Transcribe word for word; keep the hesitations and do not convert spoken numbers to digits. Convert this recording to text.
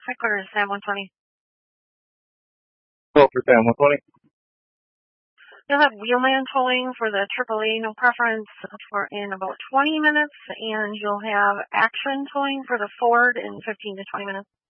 Headquarters, Sam one twenty. Oh, for Sam one twenty. You'll have wheelman towing for the triple A, no preference, for in about twenty minutes, and you'll have action towing for the Ford in fifteen to twenty minutes.